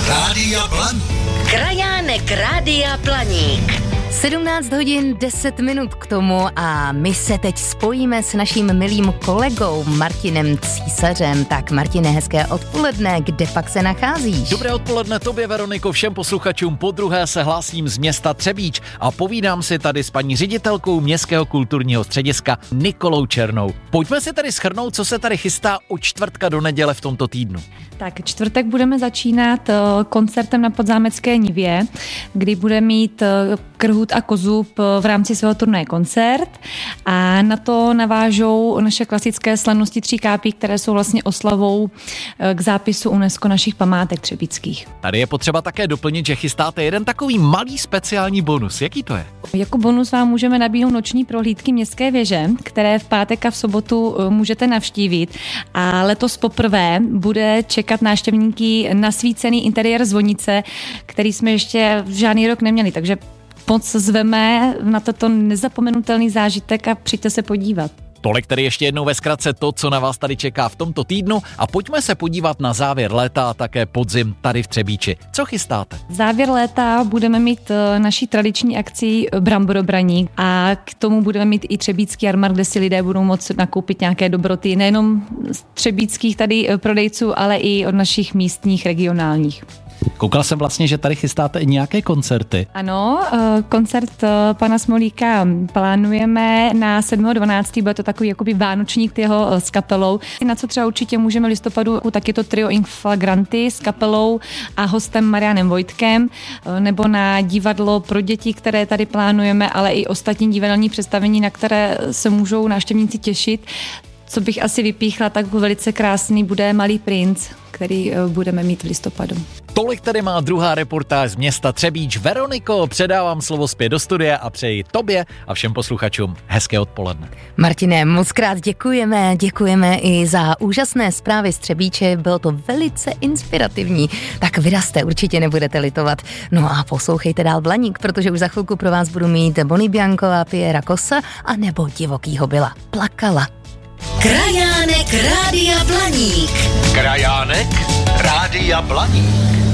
Rádia Blaník. Krajánek Rádia Blaník. 17 hodin 10 minut k tomu a my se teď spojíme s naším milým kolegou Martinem Císařem. Tak Martine, hezké odpoledne, kde pak se nacházíš? Dobré odpoledne tobě, Veroniko, všem posluchačům. Podruhé se hlásím z města Třebíč a povídám si tady s paní ředitelkou Městského kulturního střediska Nikolou Černou. Pojďme si tady shrnout, co se tady chystá od čtvrtka do neděle v tomto týdnu. Tak čtvrtek budeme začínat koncertem na Podzámecké nivě, kdy bude mít Krhut a Kozub v rámci svého turné koncert a na to navážou naše klasické slavnosti Tří kápí, které jsou vlastně oslavou k zápisu UNESCO našich památek třebíčských. Tady je potřeba také doplnit, že chystáte jeden takový malý speciální bonus. Jaký to je? Jako bonus vám můžeme nabídnout noční prohlídky Městské věže, které v pátek a v sobotu můžete navštívit a letos poprvé bude čekat návštěvníky nasvícený interiér zvonice, který jsme ještě žádný rok neměli, takže moc zveme na toto nezapomenutelný zážitek a přijďte se podívat. Tolik tedy ještě jednou ve zkratce to, co na vás tady čeká v tomto týdnu a pojďme se podívat na závěr léta a také podzim tady v Třebíči. Co chystáte? Závěr léta budeme mít naší tradiční akci Bramborobraník a k tomu budeme mít i třebícký jarmark, kde si lidé budou moct nakoupit nějaké dobroty, nejenom z třebíckých tady prodejců, ale i od našich místních, regionálních. Koukal jsem vlastně, že tady chystáte i nějaké koncerty. Ano, koncert pana Smolíka plánujeme na 7.12. Bude to takový jakoby vánočník jeho s kapelou. Na co třeba určitě můžeme v listopadu, tak je to trio Inflagranty s kapelou a hostem Marianem Vojtkem, nebo na divadlo pro děti, které tady plánujeme, ale i ostatní divadelní představení, na které se můžou návštěvníci těšit. Co bych asi vypíchla, tak velice krásný bude Malý princ, který budeme mít v listopadu. Tolik tedy má druhá reportáž z města Třebíč. Veroniko, předávám slovo zpět do studia a přeji tobě a všem posluchačům hezké odpoledne. Martine, moc krát děkujeme i za úžasné zprávy z Třebíče, bylo to velice inspirativní, tak vyrazte, určitě nebudete litovat. No a poslouchejte dál Blaník, protože už za chvilku pro vás budu mít Bonnie Bianková, Piera Kosa a nebo Divokýho Byla. Plakala. Krajánek Rádia Blaník. Krajánek Rádia Blaník.